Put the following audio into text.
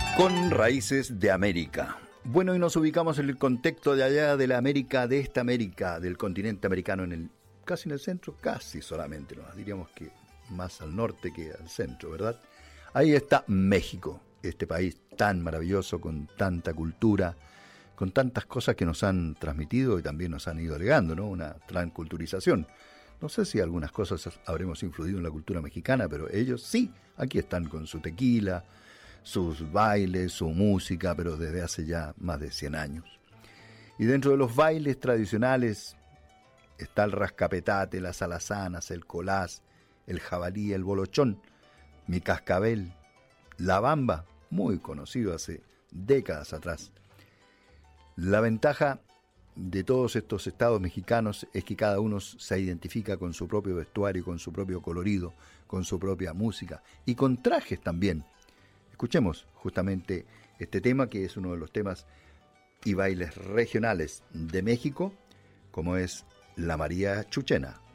Con raíces de América. Bueno, y nos ubicamos en el contexto de allá de la América, de esta América, del continente americano, casi en el centro, casi solamente, ¿no? Diríamos que más al norte que al centro, ¿verdad? Ahí está México, este país tan maravilloso, con tanta cultura, con tantas cosas que nos han transmitido y también nos han ido legando, ¿no? Una transculturización. No sé si algunas cosas habremos influido en la cultura mexicana, pero ellos sí, aquí están con su tequila, sus bailes, su música, pero desde hace ya más de 100 años. Y dentro de los bailes tradicionales está el rascapetate, las alazanas, el colás, el jabalí, el bolochón, mi cascabel, la bamba, muy conocido hace décadas atrás. La ventaja de todos estos estados mexicanos es que cada uno se identifica con su propio vestuario, con su propio colorido, con su propia música y con trajes también. Escuchemos justamente este tema, que es uno de los temas y bailes regionales de México, como es la María Chuchena.